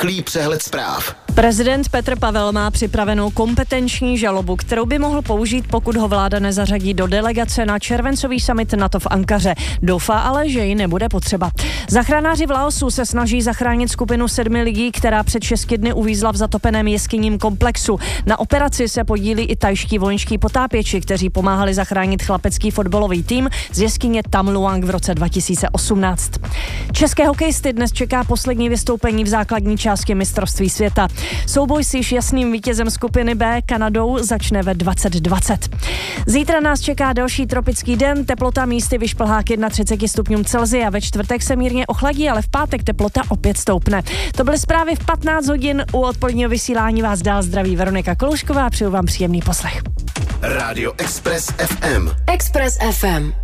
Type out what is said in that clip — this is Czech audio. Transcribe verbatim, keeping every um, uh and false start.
Rychlý přehled zpráv. Prezident Petr Pavel má připravenou kompetenční žalobu, kterou by mohl použít, pokud ho vláda nezařadí do delegace na červencový summit NATO v Ankaře. Doufá ale, že ji nebude potřeba. Záchranáři v Laosu se snaží zachránit skupinu sedmi lidí, která před šesti dny uvízla v zatopeném jeskyním komplexu. Na operaci se podílí i tajští vojenští potápěči, kteří pomáhali zachránit chlapecký fotbalový tým z jeskyně Tam Luang v roce dva tisíce osmnáct. České hokejisty dnes čeká poslední vystoupení v základní části mistrovství světa. Souboj s již jasným vítězem skupiny B Kanadou začne ve dvacet dvacet. Zítra nás čeká další tropický den, teplota místy vyšplhá k třiceti jednomu stupňům Celsia. Ve čtvrtek se mírně ochladí, ale v pátek teplota opět stoupne. To byly zprávy v patnáct hodin. U odpoledního vysílání vás dál zdraví Veronika Kloušková. Přeju vám příjemný poslech. Rádio Express F M. Express F M.